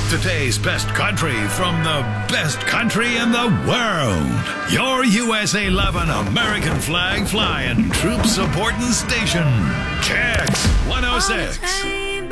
Today's best country from the best country in the world. Your USA 11 American flag flying, troop supporting station. Chicks 106.